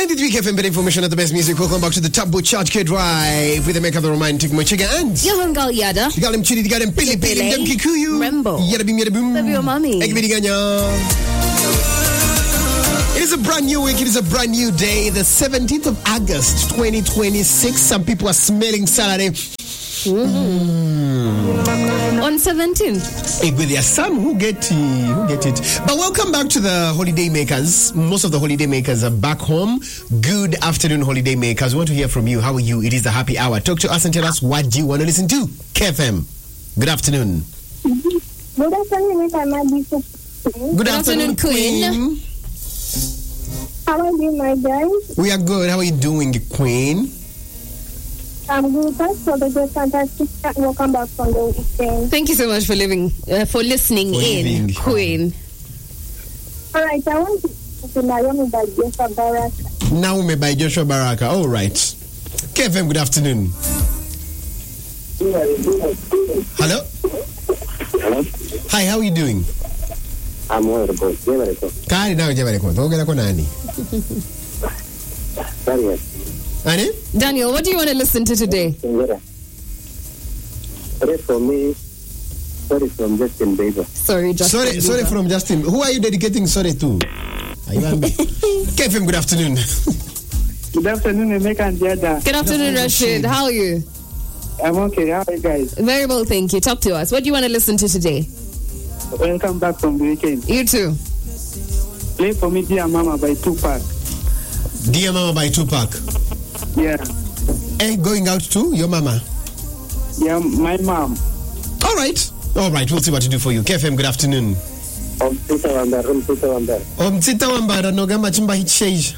93 KFM, better information at the best music. Welcome back to the Top Boy Charge Kid Drive with the make of the romantic Mochiga and Yohangal Yada. You got him chili, you got him Pili Pili, Dem Kikuyu. Rembo. Yada bim, yada boom. Love your mommy. It is a brand new week. It is a brand new day. The 17th of August, 2026. Some people are smelling Saturday. On 17th. There are some who get it. But welcome back to the holiday makers. Most of the holiday makers are back home. Good afternoon, holiday makers. We want to hear from you. How are you? It is the happy hour. Talk to us and tell us what you want to listen to. KFM. Good afternoon. Good afternoon, Good afternoon, Queen. How are you, my guys? We are good. How are you doing, Queen? I'm good. Thanks for the good, fantastic chat. Welcome back from the weekend. Thank you so much for listening in, Queen. All right, I want to listen to Naomi by Joshua Baraka. Naomi by Joshua Baraka. All right. KFM, good afternoon. Hello? Hello? Hi, how are you doing? I'm well, good. Kari na ujabale kwa. Togera kwa nani? Daniel. Ani? Daniel, what do you want to listen to today? Sorry from me. Sorry from Justin Bieber. Sorry, Justin Bieber. Sorry from Justin. Who are you dedicating sorry to? KFM, good afternoon. Good afternoon, Emeka and Jada. Good afternoon, Rashid. How are you? I'm okay. How are you guys? Very well, thank you. Talk to us. What do you want to listen to today? Welcome back from the weekend. You too. Play for me, Dear Mama by Tupac. Dear Mama by Tupac. Yeah. Going out to your mama? Yeah, my mom. All right. We'll see what to do for you. KFM, good afternoon. Mtita Wambara no gamba chimba hit shage.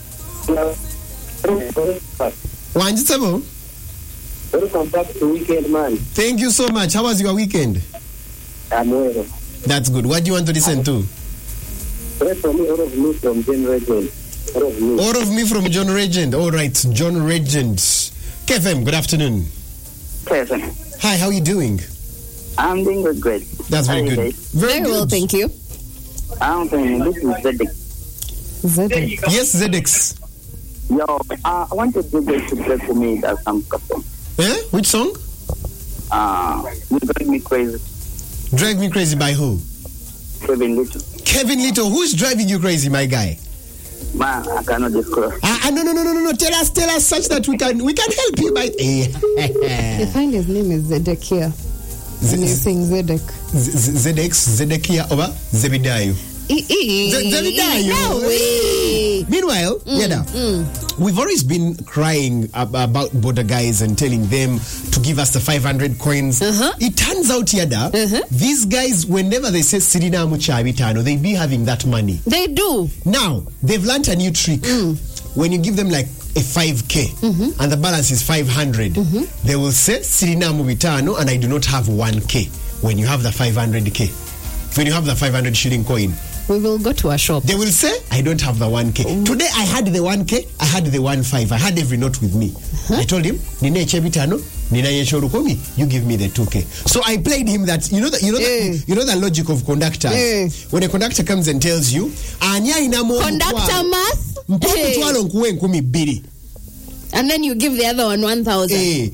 Wanjitabo? Welcome back to weekend, man. Thank you so much. How was your weekend? I'm well. That's good. What do you want to listen to? Play for me, All of Me from John Legend. All of Me from John Legend. All right, John Legend. KFM, good afternoon. KFM. Hi, how are you doing? I'm doing good. That's very good. Very well, thank you. I'm saying this is Zedek. Zedek. Yes, Zedex. Yo, I wanted you guys to play for me that some custom. Which song? You Drive Me Crazy. Drive Me Crazy by who? Kevin Little. Kevin Little. Who's driving you crazy, my guy? Man, I cannot disclose. No. Tell us such that we can help you by. You find his name is Zedek here. And he's saying Zedek. Zedekia over Zebidayo. Zebidayo. No way. Meanwhile, we've always been crying about border guys and telling them to give us the 500 coins. It turns out, these guys, whenever they say Sirina Muchabitano, they be having that money. They do. Now, they've learned a new trick. When you give them like a 5K and the balance is 500, they will say Sirina Mubitano and I do not have 1K. When you have the 500K, when you have the 500 shilling coin, we will go to a shop. They will say, I don't have the 1K. Today I had the 1K, I had the 1.5. I had every note with me. I told him, Nina Chebitano, Nina Yeshorukomi, you give me the 2K. So I played him that, you know the logic of conductors. When a conductor comes and tells you, Conductor math? And then you give the other one 1,000.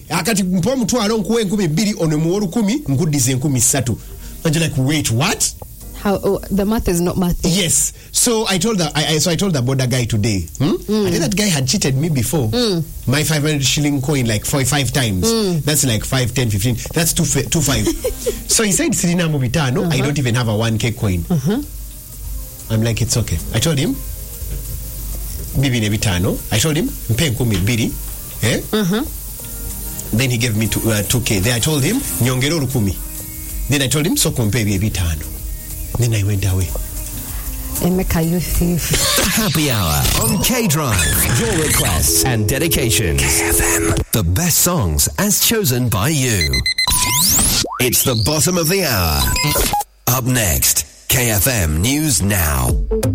And you're like, wait, what? How the math is not math. Yes. So I told the border guy today. I think that guy had cheated me before. My 500 shilling coin like 5 times. That's like 5, 10, 15. That's 2, 5. So he said, Sirina Mubitano, I don't even have a 1K coin. I'm like, it's okay. I told him, Bibi Nebitano. I told him, Mpenkumi Bidi. Then he gave me 2K. Then I told him, Nyongero Rukumi. Then I told him, so compare Bitano. Then I went away. Emeka, you thief. Happy Hour on K-Drive. Your requests and dedications. KFM. The best songs as chosen by you. It's the bottom of the hour. Up next, KFM News Now.